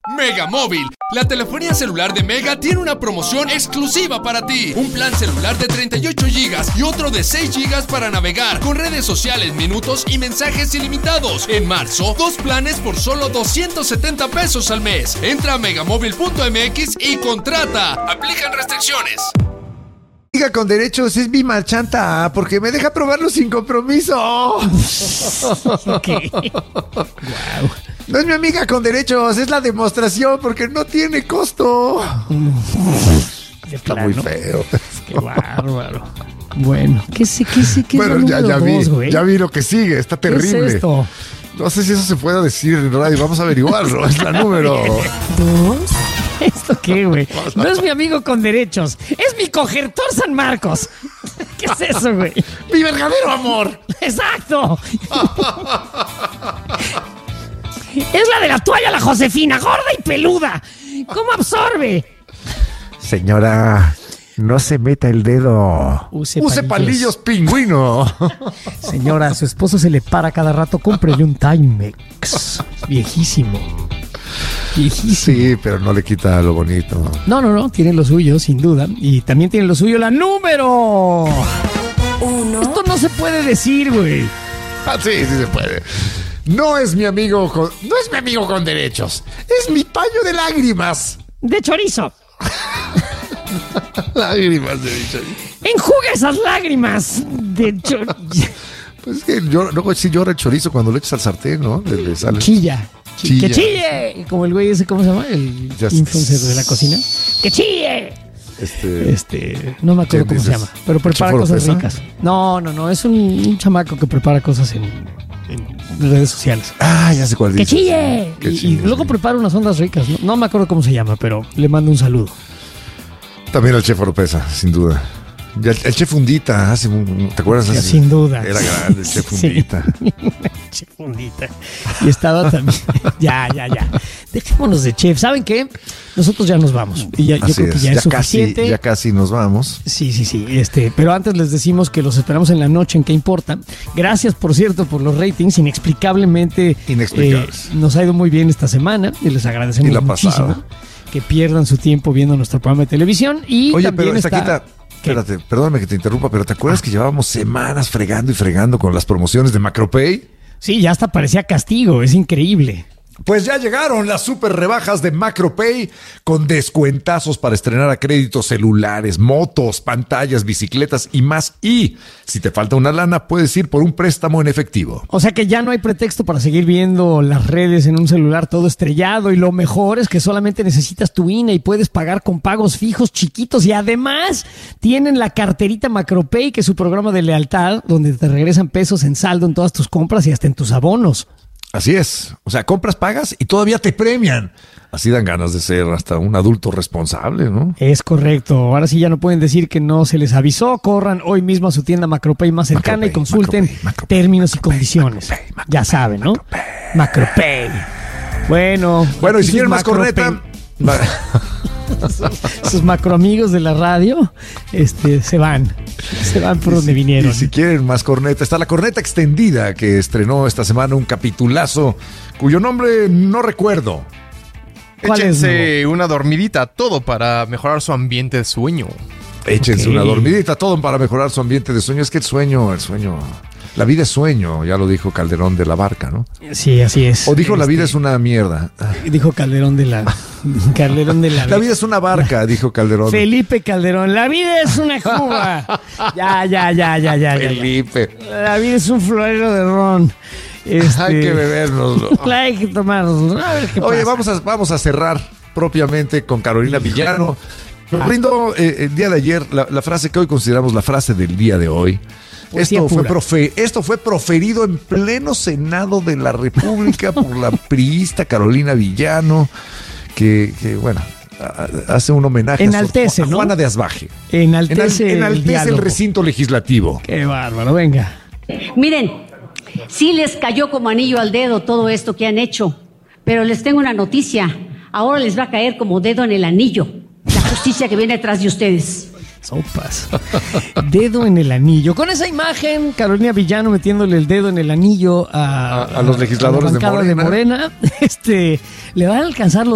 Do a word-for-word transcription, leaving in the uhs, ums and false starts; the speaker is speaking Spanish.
Mega Móvil, la telefonía celular de Mega tiene una promoción exclusiva para ti. Un plan celular de treinta y ocho gigas y otro de seis gigas para navegar con redes sociales, minutos y mensajes ilimitados. En marzo, dos planes por solo doscientos setenta pesos al mes. Entra a megamóvil punto m x y contrata. Aplican restricciones. Amiga con derechos es mi marchanta porque me deja probarlo sin compromiso. Okay. Wow. No es mi amiga con derechos, es la demostración porque no tiene costo. Está muy feo. Qué bárbaro. Bueno, ¿qué sé, qué sé, qué bueno, es ya, ya vi, dos, güey? ya vi lo que sigue, está terrible. ¿Qué es esto? No sé si eso se pueda decir en radio, vamos a averiguarlo, es la número... ¿Dos? ¿Esto qué, güey? No es mi amigo con derechos, es mi cogertor San Marcos. ¿Qué es eso, güey? ¡Mi verdadero amor! ¡Exacto! Es la de la toalla, la Josefina, gorda y peluda. ¿Cómo absorbe? Señora, no se meta el dedo. Use, Use palillos pingüino. Señora, a su esposo se le para cada rato, cómprele un Timex. Viejísimo. Viejísimo. Sí, pero no le quita lo bonito. No, no, no, tiene lo suyo, sin duda. Y también tiene lo suyo la número uno. Esto no se puede decir, güey. Ah, sí, sí se puede. No es mi amigo con... No es mi amigo con derechos. Es mi paño de lágrimas. De chorizo. Lágrimas de chorizo. Enjuga esas lágrimas de chorizo. Pues es que yo, no, si llora el chorizo cuando le echas al sartén, ¿no? Le, le sale... Chilla. Chilla. ¡Que chille! Como el güey ese, ¿cómo se llama? El Ya influencer de la cocina. ¡Que chille! Este... Este... No me acuerdo cómo se llama. Pero prepara ¿Cheforo cosas Pesa? ricas. No, no, no. Es un, un chamaco que prepara cosas en, en redes sociales. Ah, ya sé cuál ¡Que dices. chille! Que Y, chille, y luego sí. prepara unas ondas ricas. No, no me acuerdo cómo se llama, pero le mando un saludo. También el chef Oropesa, sin duda. Ya El, el chef Fundita hace un... ¿Te acuerdas? Ya, Hace- sin duda. Era grande el chef Sí. Fundita. Chef Fundita. Y estaba también... ya, ya, ya. Dejémonos de chef. ¿Saben qué? Nosotros ya nos vamos. Y ya, yo Así creo que es. ya, Ya es suficiente. casi, ya casi nos vamos. Sí, sí, sí. Este, pero antes les decimos que los esperamos en la noche en ¿Qué importa? Gracias, por cierto, por los ratings. Inexplicablemente Inexplicables. eh, nos ha ido muy bien esta semana y les agradecemos Y la muchísimo pasada. que pierdan su tiempo viendo nuestro programa de televisión. Y Oye, también pero esta está... quita... Espérate, perdóname que te interrumpa, pero ¿te acuerdas que llevábamos semanas fregando y fregando con las promociones de Macropay? Sí, ya hasta parecía castigo. Es increíble. Pues ya llegaron las super rebajas de Macropay con descuentazos para estrenar a crédito celulares, motos, pantallas, bicicletas y más. Y si te falta una lana, puedes ir por un préstamo en efectivo. O sea que ya no hay pretexto para seguir viendo las redes en un celular todo estrellado, y lo mejor es que solamente necesitas tu I N E y puedes pagar con pagos fijos chiquitos, y además tienen la carterita Macropay, que es su programa de lealtad donde te regresan pesos en saldo en todas tus compras y hasta en tus abonos. Así es. O sea, compras, pagas y todavía te premian. Así dan ganas de ser hasta un adulto responsable, ¿no? Es correcto. Ahora sí ya no pueden decir que no se les avisó. Corran hoy mismo a su tienda Macropay más cercana Macropay, y consulten Macropay, Macropay, términos Macropay, y condiciones. Macropay, Macropay, ya saben, ¿no? Macropay. Macropay. Bueno. Bueno, y aquí si quieren sus más corneta... Sus macroamigos de la radio este, se van. Se van por donde vinieron. Y si quieren más corneta, está la corneta extendida que estrenó esta semana un capitulazo cuyo nombre no recuerdo. ¿Cuál es, Échense una dormidita, todo para mejorar su ambiente de sueño. Échense Ok. una dormidita, todo para mejorar su ambiente de sueño. Es que el sueño, el sueño, la vida es sueño, ya lo dijo Calderón de la Barca, ¿no? Sí, así es. O dijo la Este, vida es una mierda. Dijo Calderón de la... Calderón de la... La vida es una barca, dijo Calderón. Felipe Calderón. La vida es una cuba. Ya, ya, ya, ya, ya, ya, ya. Felipe. La vida es un florero de ron. Este, Hay que bebernoslo. Hay que tomarlo. A ver qué Oye, pasa. vamos a, vamos a cerrar propiamente con Carolina Villano. Nos brindo eh, el día de ayer la, la frase que hoy consideramos la frase del día de hoy. Poesía Esto fue, pura. profe, esto fue proferido en pleno Senado de la República por la priista Carolina Villano, que, que bueno, a- hace un homenaje Enaltece, a, su- a ¿no? Juana de Asbaje. Enaltece, Enal- el, enaltece el diálogo. recinto legislativo. Qué bárbaro, venga. Miren, sí les cayó como anillo al dedo todo esto que han hecho, pero les tengo una noticia. Ahora les va a caer como dedo en el anillo la justicia que viene detrás de ustedes. Sopas. Dedo en el anillo. Con esa imagen, Carolina Villano metiéndole el dedo en el anillo a, A- a los legisladores a la de bancada Morena. Morena, este, le van a alcanzar los